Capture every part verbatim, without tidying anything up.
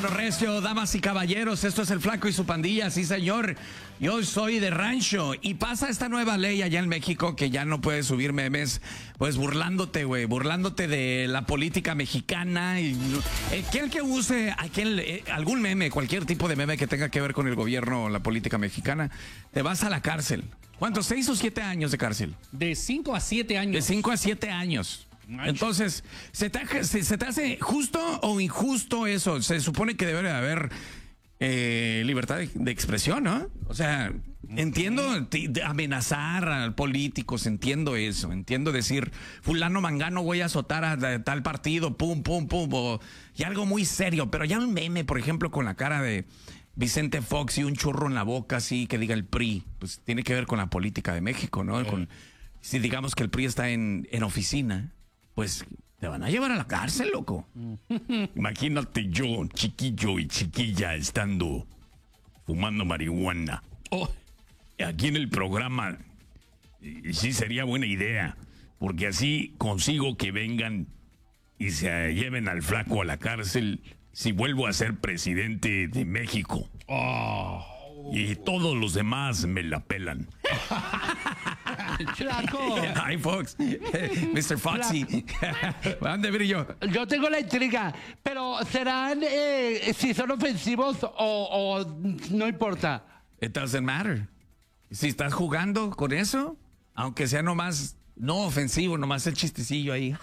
Vámonos recio, damas y caballeros, esto es el Flaco y su pandilla, sí señor. Yo soy de rancho y pasa esta nueva ley allá en México que ya no puedes subir memes, pues burlándote, güey, burlándote de la política mexicana. Y, eh, ¿quién que use aquel, eh, algún meme, cualquier tipo de meme que tenga que ver con el gobierno o la política mexicana, te vas a la cárcel? ¿Cuántos? ¿Seis o siete años de cárcel? De cinco a siete años. De cinco a siete años. Entonces, ¿se te, se, ¿se te hace justo o injusto eso? Se supone que debe de haber eh, libertad de, de expresión, ¿no? O sea, entiendo t- de amenazar a políticos, entiendo eso, entiendo decir, fulano mangano voy a azotar a, a tal partido, pum, pum, pum, o, y algo muy serio, pero ya un meme, por ejemplo, con la cara de Vicente Fox y un churro en la boca así que diga el P R I, pues tiene que ver con la política de México, ¿no? Con, si digamos que el P R I está en, en oficina, pues te van a llevar a la cárcel, loco. Imagínate yo, chiquillo y chiquilla, estando fumando marihuana. Oh. Aquí en el programa, y sí sería buena idea, porque así consigo que vengan y se lleven al flaco a la cárcel si vuelvo a ser presidente de México. Oh. Y todos los demás me la pelan. Flaco. Hi, Fox. mister Foxy. ¿Dónde brillo? Yo tengo la intriga, pero ¿serán eh, si son ofensivos o, o no importa? It doesn't matter. Si estás jugando con eso, aunque sea nomás no ofensivo, nomás el chistecillo ahí.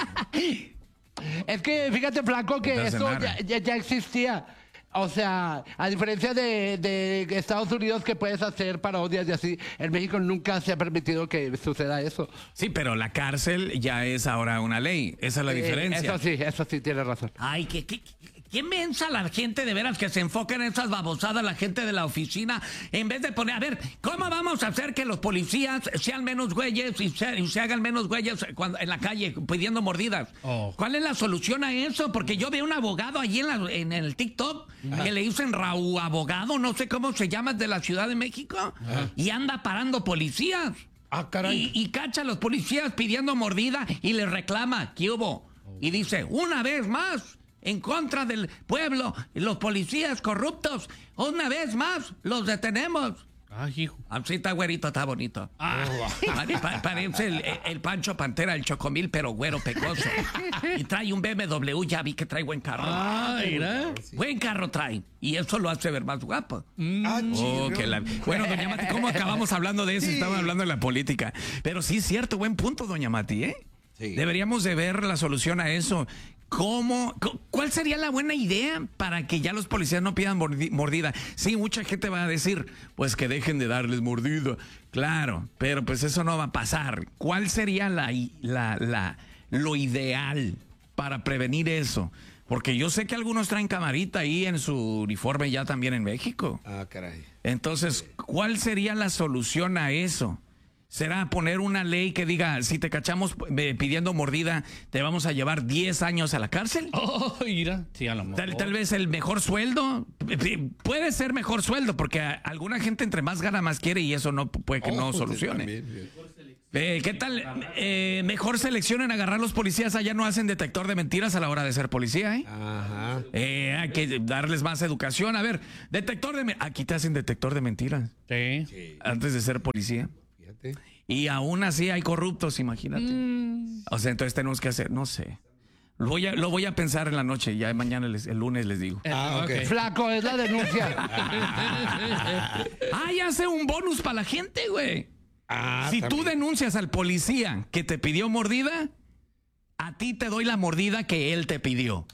Es que fíjate, Flaco, que Doesn't eso matter. ya, ya- ya existía. O sea, a diferencia de, de Estados Unidos que puedes hacer parodias y así, en México nunca se ha permitido que suceda eso. Sí, pero la cárcel ya es ahora una ley. Esa es la Eh, diferencia. Eso sí, eso sí, tienes razón. Ay, ¿qué, qué, qué mensa la gente de veras que se enfoca en esas babosadas, la gente de la oficina, en vez de poner, a ver, ¿cómo vamos a hacer que los policías sean menos güeyes y se, y se hagan menos güeyes cuando, en la calle pidiendo mordidas? Oh. ¿Cuál es la solución a eso? Porque yo veo un abogado allí en, la- en el TikTok que le dicen Raúl Abogado, no sé cómo se llama, de la Ciudad de México, y anda parando policías. Ah, caray. Y, y cacha a los policías pidiendo mordida y les reclama, ¿qué hubo? Y dice, una vez más, en contra del pueblo, los policías corruptos, una vez más, los detenemos. Ay, hijo. Así está güerito, está bonito. Ah. Pare- pa- parece el, el Pancho Pantera, el Chocomil, pero güero pecoso. Y trae un B M W, ya vi que trae buen carro. Ah, mira. Buen carro trae. Y eso lo hace ver más guapo. Ah, Oh, que la- Bueno, doña Mati, ¿cómo acabamos hablando de eso? Estamos hablando de la política. Pero sí es cierto, buen punto, doña Mati, ¿eh? Sí. Deberíamos de ver la solución a eso. ¿Cómo? cu- ¿Cuál sería la buena idea para que ya los policías no pidan mordi- mordida? Sí, mucha gente va a decir, pues que dejen de darles mordida. Claro, pero pues eso no va a pasar. ¿Cuál sería la, i- la, la, lo ideal para prevenir eso? Porque yo sé que algunos traen camarita ahí en su uniforme ya también en México. Ah, caray. Entonces, ¿cuál sería la solución a eso? ¿Será poner una ley que diga, si te cachamos eh, pidiendo mordida, te vamos a llevar diez años a la cárcel? Oh, mira. Sí, a lo mejor. Tal, tal vez el mejor sueldo. Eh, Puede ser mejor sueldo, porque a- alguna gente entre más gana, más quiere y eso no puede que no Oh, solucione. también, bien. Eh, ¿Qué tal? Eh, mejor selección en agarrar los policías. Allá no hacen detector de mentiras a la hora de ser policía, ¿eh? Ajá. Eh, hay que darles más educación. A ver, detector de... me- Aquí te hacen detector de mentiras Sí. Sí, antes de ser policía. fíjate. Y aún así hay corruptos, imagínate. O sea, entonces tenemos que hacer, no sé. Lo voy a, lo voy a pensar en la noche, ya mañana, les- el lunes les digo. Ah, ok. Flaco, es la denuncia. ¡Ay, hace un bonus para la gente, güey! Ah, Si tú también. denuncias al policía que te pidió mordida, a ti te doy la mordida que él te pidió.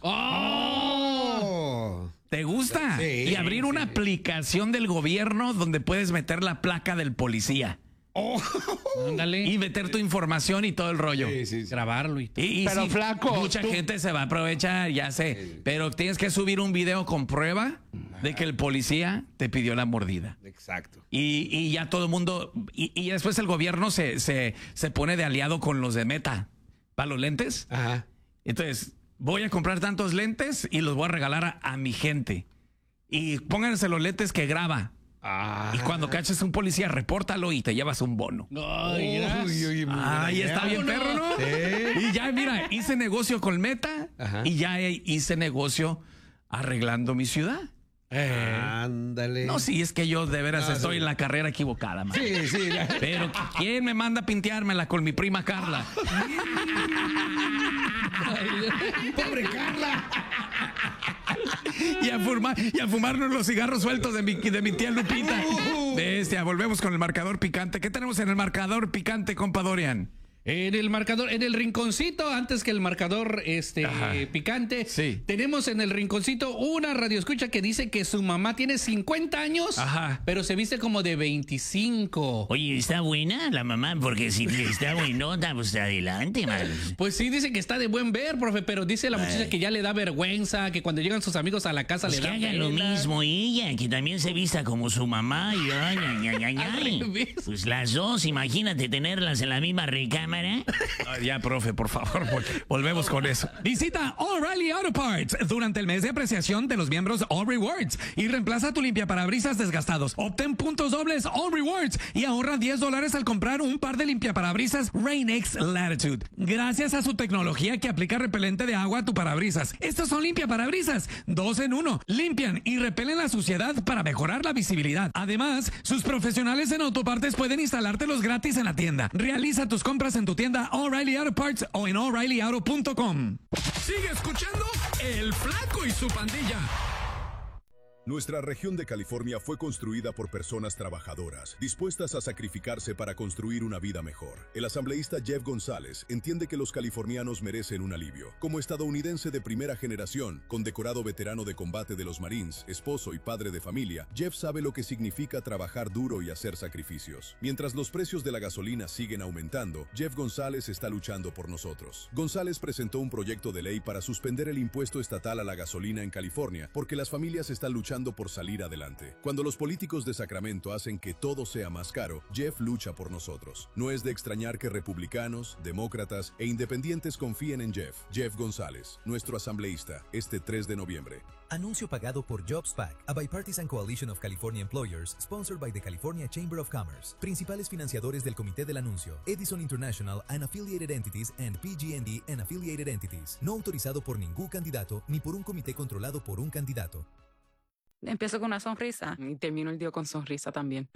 Oh. ¿Te gusta? Sí, y abrir una sí. aplicación del gobierno donde puedes meter la placa del policía Ándale. y meter tu información y todo el rollo. Sí, sí, sí. Grabarlo y todo. Y, y Pero, sí, flaco, mucha tú- gente se va a aprovechar, ya sé. Pero tienes que subir un video con prueba de que el policía te pidió la mordida. Exacto. Y, y ya todo el mundo. Y, y después el gobierno se, se, se pone de aliado con los de Meta. ¿Para los lentes? Ajá. Entonces, voy a comprar tantos lentes y los voy a regalar a, a mi gente. Y pónganse los lentes que graba. Ah. Y cuando caches un policía, repórtalo y te llevas un bono. Ay, mira. Uy, uy, muy buena Ahí idea. está bien, perro, ¿no? Sí. Y ya, mira, hice negocio con Meta Ajá. y ya hice negocio arreglando mi ciudad. Eh. Ándale. No, sí, es que yo de veras No, estoy sí. en la carrera equivocada, man. Sí, sí. la- Pero ¿quién me manda a pinteármela con mi prima Carla? ¡Pobre Carla! Y a, fumar, y a fumarnos los cigarros sueltos de mi, de mi tía Lupita. Bestia, volvemos con el marcador picante. ¿Qué tenemos en el marcador picante, compa Dorian? En el marcador, en el rinconcito, antes que el marcador este Ajá. picante, Sí. tenemos en el rinconcito una radioescucha que dice que su mamá tiene cincuenta años, Ajá. pero se viste como de veinticinco. Oye, ¿está buena la mamá? Porque si está buenota, pues adelante, man. Pues sí, dice que está de buen ver, profe, pero dice la muchacha Ay. que ya le da vergüenza, que cuando llegan sus amigos a la casa Pues le que da haga lo pena. mismo ella, que también se vista como su mamá. Y ay, ay, ay, ay, Al ay. revés. Pues las dos, imagínate tenerlas en la misma recámara. Ah, ya, profe, por favor, vol- volvemos con eso. Visita O'Reilly Auto Parts durante el mes de apreciación de los miembros All Rewards y reemplaza tu limpiaparabrisas desgastados. Obtén puntos dobles All Rewards y ahorra diez dólares al comprar un par de limpiaparabrisas Rain-X Latitude. Gracias a su tecnología que aplica repelente de agua a tu parabrisas. Estos son limpiaparabrisas, dos en uno. Limpian y repelen la suciedad para mejorar la visibilidad. Además, sus profesionales en autopartes pueden instalártelos gratis en la tienda. Realiza tus compras en tu tienda O'Reilly Auto Parts o en O'Reilly Auto punto com. Sigue escuchando El Flaco y su pandilla. Nuestra región de California fue construida por personas trabajadoras, dispuestas a sacrificarse para construir una vida mejor. El asambleísta Jeff González entiende que los californianos merecen un alivio. Como estadounidense de primera generación, condecorado veterano de combate de los Marines, esposo y padre de familia, Jeff sabe lo que significa trabajar duro y hacer sacrificios. Mientras los precios de la gasolina siguen aumentando, Jeff González está luchando por nosotros. González presentó un proyecto de ley para suspender el impuesto estatal a la gasolina en California, porque las familias están luchando por salir adelante. Cuando los políticos de Sacramento hacen que todo sea más caro, Jeff lucha por nosotros. No es de extrañar que republicanos, demócratas e independientes confíen en Jeff. Jeff González, nuestro asambleísta, este tres de noviembre. Anuncio pagado por JobsPac, a bipartisan coalition of California employers, sponsored by the California Chamber of Commerce. Principales financiadores del comité del anuncio: Edison International and Affiliated Entities and P G and D and Affiliated Entities. No autorizado por ningún candidato ni por un comité controlado por un candidato. Empiezo con una sonrisa y termino el día con sonrisa también.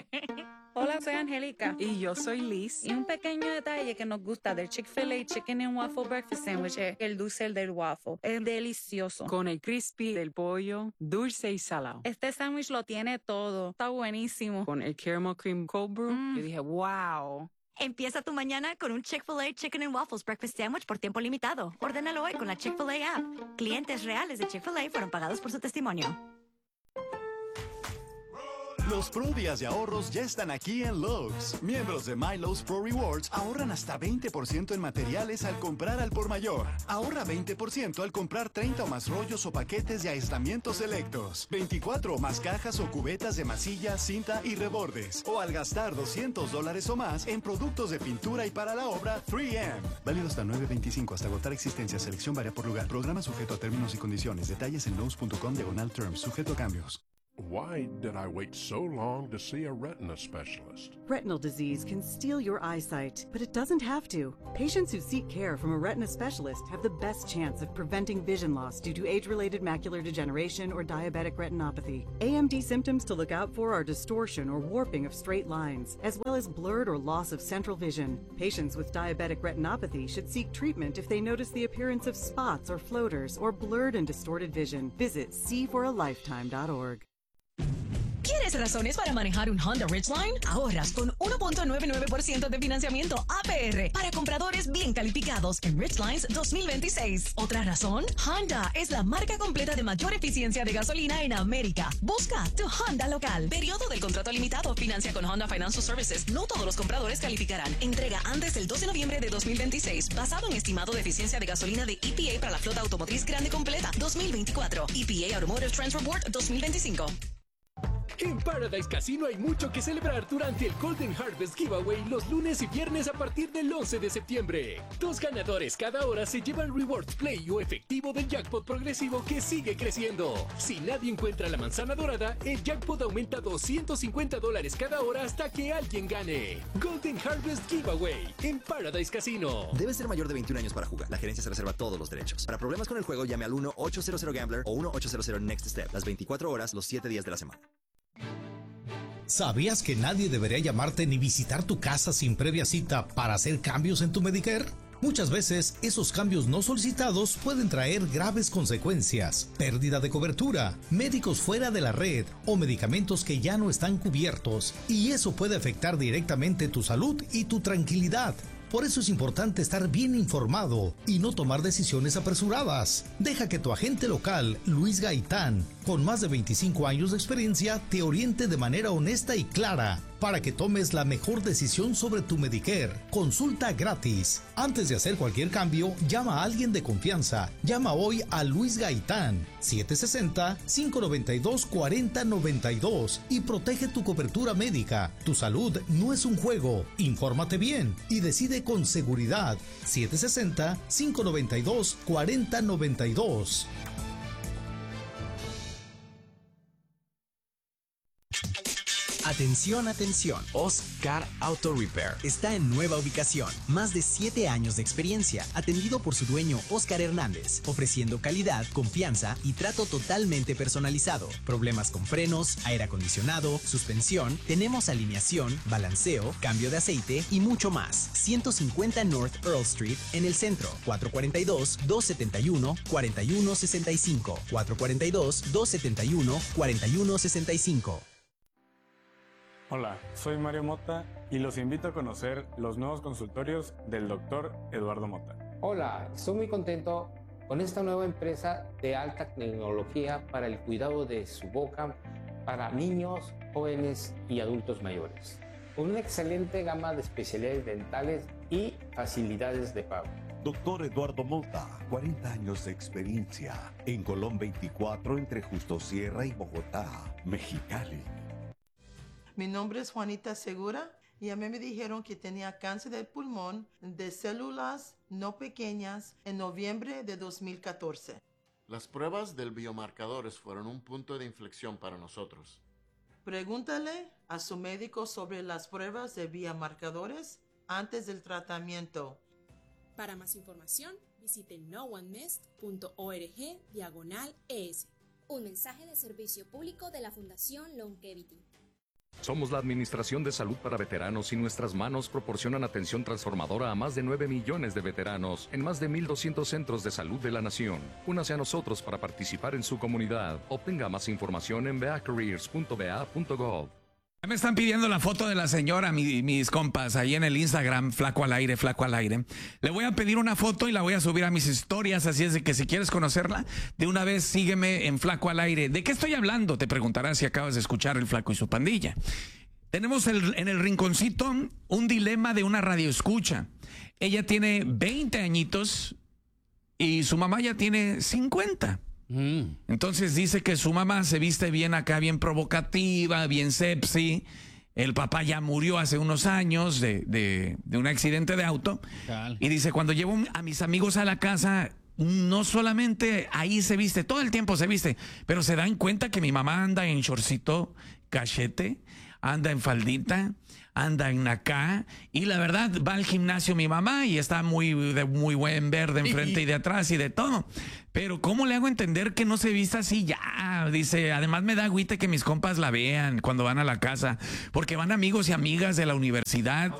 Hola, soy Angélica. Y yo soy Liz. Y un pequeño detalle que nos gusta del Chick-fil-A Chicken and Waffle Breakfast Sandwich es el dulce del waffle. Es delicioso. Con el crispy del pollo, dulce y salado. Este sándwich lo tiene todo. Está buenísimo. Con el caramel cream cold brew, Mm. yo dije, wow. Empieza tu mañana con un Chick-fil-A Chicken and Waffles Breakfast Sandwich por tiempo limitado. Ordénalo hoy con la Chick-fil-A app. Clientes reales de Chick-fil-A fueron pagados por su testimonio. Los Pro Días de Ahorros ya están aquí en Lowe's. Miembros de MyLowe's Pro Rewards ahorran hasta veinte por ciento en materiales al comprar al por mayor. Ahorra veinte por ciento al comprar treinta o más rollos o paquetes de aislamientos selectos, veinticuatro o más cajas o cubetas de masilla, cinta y rebordes. O al gastar doscientos dólares o más en productos de pintura y para la obra tres eme. Válido hasta nueve veinticinco hasta agotar existencia. Selección varía por lugar. Programa sujeto a términos y condiciones. Detalles en lowes punto com diagonal terms. Sujeto a cambios. Why did I wait so long to see a retina specialist? Retinal disease can steal your eyesight, but it doesn't have to. Patients who seek care from a retina specialist have the best chance of preventing vision loss due to age-related macular degeneration or diabetic retinopathy. A M D symptoms to look out for are distortion or warping of straight lines, as well as blurred or loss of central vision. Patients with diabetic retinopathy should seek treatment if they notice the appearance of spots or floaters or blurred and distorted vision. Visit see for a lifetime dot org. ¿Quieres razones para manejar un Honda Ridgeline? Ahorras con uno punto noventa y nueve por ciento de financiamiento A P R para compradores bien calificados en Ridgelines dos mil veintiséis. ¿Otra razón? Honda es la marca completa de mayor eficiencia de gasolina en América. Busca tu Honda local. Periodo del contrato limitado. Financia con Honda Financial Services. No todos los compradores calificarán. Entrega antes del dos de noviembre de dos mil veintiséis. Basado en estimado de eficiencia de gasolina de E P A para la flota automotriz grande completa dos mil veinticuatro. E P A Automotive Trends Report dos mil veinticinco. En Paradise Casino hay mucho que celebrar durante el Golden Harvest Giveaway los lunes y viernes a partir del once de septiembre. Dos ganadores cada hora se llevan Rewards Play o efectivo del jackpot progresivo que sigue creciendo. Si nadie encuentra la manzana dorada, el jackpot aumenta doscientos cincuenta dólares cada hora hasta que alguien gane. Golden Harvest Giveaway en Paradise Casino. Debe ser mayor de veintiún años para jugar. La gerencia se reserva todos los derechos. Para problemas con el juego, llame al uno ochocientos Gambler o uno ochocientos Next Step. Las veinticuatro horas, los siete días de la semana. ¿Sabías que nadie debería llamarte ni visitar tu casa sin previa cita para hacer cambios en tu Medicare? Muchas veces, esos cambios no solicitados pueden traer graves consecuencias, pérdida de cobertura, médicos fuera de la red o medicamentos que ya no están cubiertos, y eso puede afectar directamente tu salud y tu tranquilidad. Por eso es importante estar bien informado y no tomar decisiones apresuradas. Deja que tu agente local, Luis Gaitán, con más de veinticinco años de experiencia, te oriente de manera honesta y clara para que tomes la mejor decisión sobre tu Medicare. Consulta gratis. Antes de hacer cualquier cambio, llama a alguien de confianza. Llama hoy a Luis Gaitán, siete seis cero, cinco nueve dos, cuatro cero nueve dos y protege tu cobertura médica. Tu salud no es un juego. Infórmate bien y decide con seguridad. siete seis cero, cinco nueve dos, cuatro cero nueve dos. Atención, atención. Oscar Auto Repair está en nueva ubicación. Más de siete años de experiencia, atendido por su dueño Oscar Hernández, ofreciendo calidad, confianza y trato totalmente personalizado. Problemas con frenos, aire acondicionado, suspensión, tenemos alineación, balanceo, cambio de aceite y mucho más. ciento cincuenta North Earl Street en el centro. cuatro cuatro dos, dos siete uno, cuatro uno seis cinco. cuatro cuatro dos, dos siete uno, cuatro uno seis cinco. Hola, soy Mario Mota y los invito a conocer los nuevos consultorios del doctor Eduardo Mota. Hola, estoy muy contento con esta nueva empresa de alta tecnología para el cuidado de su boca para niños, jóvenes y adultos mayores. Con una excelente gama de especialidades dentales y facilidades de pago. Doctor Eduardo Mota, cuarenta años de experiencia en Colón veinticuatro entre Justo Sierra y Bogotá, Mexicali. Mi nombre es Juanita Segura y a mí me dijeron que tenía cáncer de pulmón de células no pequeñas en noviembre de dos mil catorce. Las pruebas del biomarcadores fueron un punto de inflexión para nosotros. Pregúntale a su médico sobre las pruebas de biomarcadores antes del tratamiento. Para más información, visite no one missed punto org diagonal es. Un mensaje de servicio público de la Fundación Longevity. Somos la Administración de Salud para Veteranos y nuestras manos proporcionan atención transformadora a más de nueve millones de veteranos en más de mil doscientos centros de salud de la nación. Únase a nosotros para participar en su comunidad. Obtenga más información en v a careers punto v a punto gov. Me están pidiendo la foto de la señora, mi, mis compas, ahí en el Instagram, Flaco al Aire, Flaco al Aire. Le voy a pedir una foto y la voy a subir a mis historias, así es de que si quieres conocerla, de una vez sígueme en Flaco al Aire. ¿De qué estoy hablando? Te preguntarás si acabas de escuchar El Flaco y su pandilla. Tenemos el, en el rinconcito un dilema de una radioescucha. Ella tiene veinte añitos y su mamá ya tiene cincuenta. Entonces dice que su mamá se viste bien acá, bien provocativa, bien sexy. El papá ya murió hace unos años de, de, de un accidente de auto. Cal. Y dice, cuando llevo a mis amigos a la casa, no solamente ahí se viste, todo el tiempo se viste, pero se dan cuenta que mi mamá anda en shortcito, cachete, anda en faldita, anda en acá, y la verdad va al gimnasio mi mamá y está muy, de muy buen ver de enfrente y de atrás y de todo. Pero ¿cómo le hago entender que no se vista así ya? Dice, además me da agüite que mis compas la vean cuando van a la casa, porque van amigos y amigas de la universidad.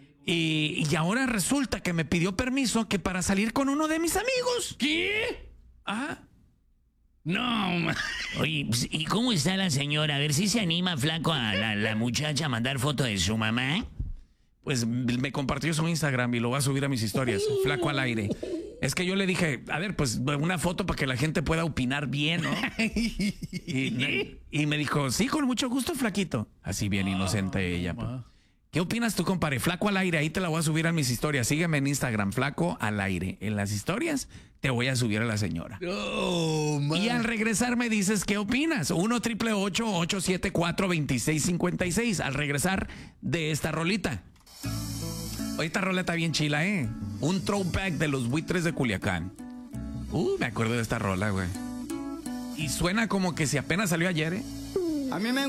Y, y ahora resulta que me pidió permiso que para salir con uno de mis amigos. ¿Qué? Ah. No, oye, ¿y cómo está la señora? A ver si se anima, Flaco, a la, la muchacha a mandar foto de su mamá. Pues me compartió su Instagram y lo va a subir a mis historias, Flaco al Aire. Es que yo le dije, a ver, pues una foto para que la gente pueda opinar bien, ¿no? y, y me dijo, sí, con mucho gusto, Flaquito. Así bien inocente ella. Pues. ¿Qué opinas tú, compadre? Flaco al aire, ahí te la voy a subir a mis historias. Sígueme en Instagram, Flaco al aire. En las historias te voy a subir a la señora. Oh, y al regresar me dices qué opinas. uno triple ocho ocho siete cuatro dos seis cinco seis. Al regresar de esta rolita. Oye, esta rola está bien chila, ¿eh? Un throwback de los Buitres de Culiacán. Uh, me acuerdo de esta rola, güey. Y suena como que si apenas salió ayer, ¿eh? A mí me